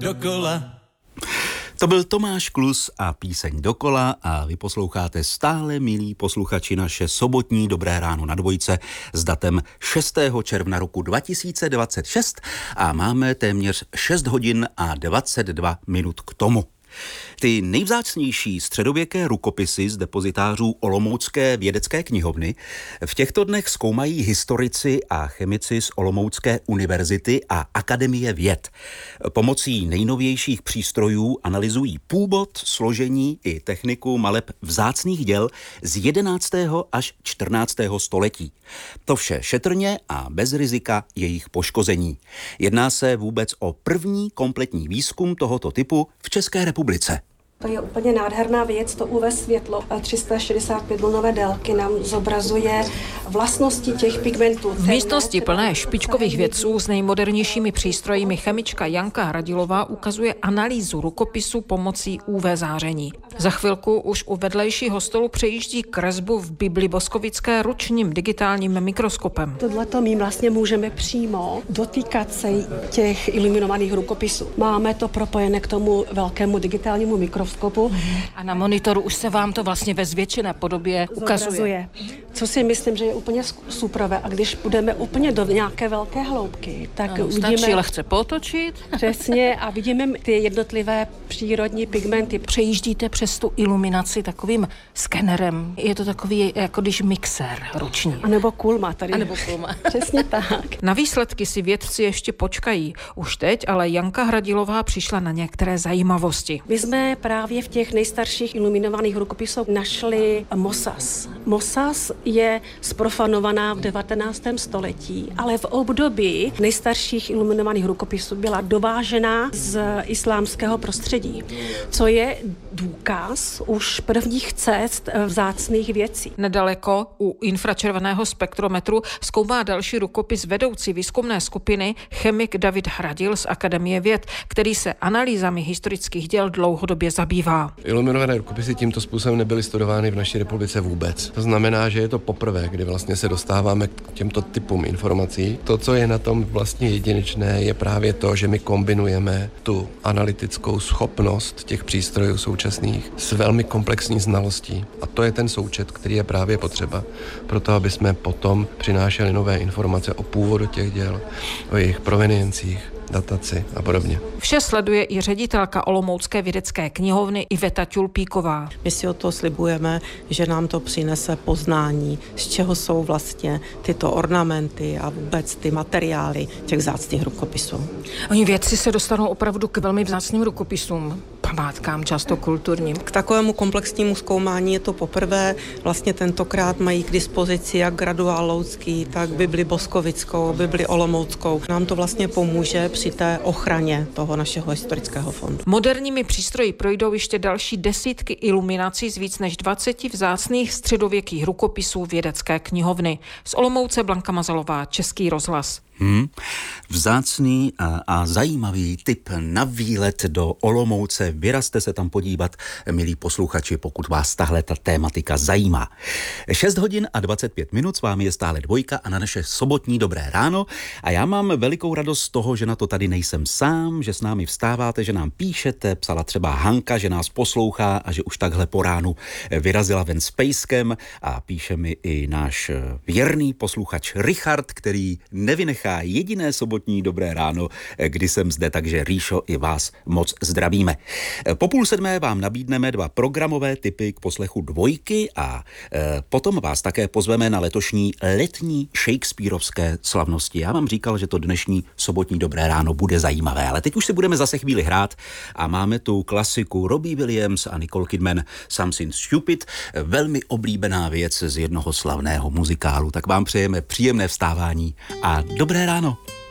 dokola. To byl Tomáš Klus a píseň Dokola a vy posloucháte stále, milí posluchači, naše sobotní Dobré ráno na dvojce s datem 6. června roku 2026 a máme téměř 6 hodin a 22 minut k tomu. Ty nejvzácnější středověké rukopisy z depozitářů Olomoucké vědecké knihovny v těchto dnech zkoumají historici a chemici z Olomoucké univerzity a Akademie věd. Pomocí nejnovějších přístrojů analyzují původ, složení i techniku maleb vzácných děl z 11. až 14. století. To vše šetrně a bez rizika jejich poškození. Jedná se vůbec o první kompletní výzkum tohoto typu v České republice. To je úplně nádherná věc, to UV světlo 365 vlnové délky nám zobrazuje vlastnosti těch pigmentů. V místnosti plné špičkových vědců s nejmodernějšími přístroji chemička Janka Hradilová ukazuje analýzu rukopisu pomocí UV záření. Za chvilku už u vedlejšího stolu přejíždí kresbu v Bibli Boskovické ručním digitálním mikroskopem. Tohleto my vlastně můžeme přímo dotýkat se těch iluminovaných rukopisů. Máme to propojené k tomu velkému digitálnímu mikroskopu. A na monitoru už se vám to vlastně ve zvětšené podobě ukazuje. Co si myslím, že je úplně superové. A když budeme úplně do nějaké velké hloubky, tak uvidíme... Stačí lehce potočit. Přesně a vidíme ty jednotlivé přírodní pigmenty. Přejíždíte přes tu iluminaci takovým skenerem. Je to takový, jako když mixér ruční. A nebo kulma tady. A nebo kulma. Přesně tak. Na výsledky si vědci ještě počkají. Už teď ale Janka Hradilová přišla na některé zajímavosti. My jsme právě v těch nejstarších iluminovaných rukopisech našli mosas. Mosas je zprofanovaná v 19. století, ale v období nejstarších iluminovaných rukopisů byla dovážená z islámského prostředí, co je důkaz už prvních cest vzácných věcí. Nedaleko u infračerveného spektrometru zkoumá další rukopis vedoucí výzkumné skupiny chemik David Hradil z Akademie věd, který se analýzami historických děl dlouhodobě zabývá. Iluminované rukopisy tímto způsobem nebyly studovány v naší republice vůbec. To znamená, že je to poprvé, kdy vlastně se dostáváme k těmto typům informací. To, co je na tom vlastně jedinečné, je právě to, že my kombinujeme tu analytickou schopnost těch přístrojů současných s velmi komplexní znalostí. A to je ten součet, který je právě potřeba pro to, aby jsme potom přinášeli nové informace o původu těch děl, o jejich proveniencích, dataci a podobně. Vše sleduje i ředitelka Olomoucké vědecké knihovny Iveta Tulpíková. My si o to slibujeme, že nám to přinese poznání, z čeho jsou vlastně tyto ornamenty a vůbec ty materiály těch vzácných rukopisů. Oni vědci se dostanou opravdu k velmi vzácným rukopisům, památkám často kulturním. K takovému komplexnímu zkoumání je to poprvé. Vlastně tentokrát mají k dispozici jak graduál Loucký, tak Bibli Boskovickou, Bibli Olomouckou. Nám to vlastně pomůže při té ochraně toho našeho historického fondu. Moderními přístroji projdou ještě další desítky iluminací z víc než 20 vzácných středověkých rukopisů vědecké knihovny. Z Olomouce Blanka Mazalová, Český rozhlas. Vzácný a zajímavý tip na výlet do Olomouce. Vyrazte se tam podívat, milí posluchači, pokud vás tahle ta tématika zajímá. 6 hodin a 25 minut, s vámi je stále dvojka a na naše sobotní Dobré ráno. A já mám velikou radost z toho, že na to tady nejsem sám, že s námi vstáváte, že nám píšete, psala třeba Hanka, že nás poslouchá a že už takhle po ránu vyrazila ven s pejskem a píše mi i náš věrný posluchač Richard, který nevynechá jediné sobotní Dobré ráno, kdy jsem zde, takže Ríšo, i vás moc zdravíme. Po 6:30 vám nabídneme 2 programové tipy k poslechu dvojky a potom vás také pozveme na letošní letní shakespearovské slavnosti. Já vám říkal, že to dnešní sobotní Dobré ráno bude zajímavé, ale teď už si budeme zase chvíli hrát a máme tu klasiku Robbie Williams a Nicole Kidman Something Stupid, velmi oblíbená věc z jednoho slavného muzikálu. Tak vám přejeme příjemné vstávání a dobré ráno.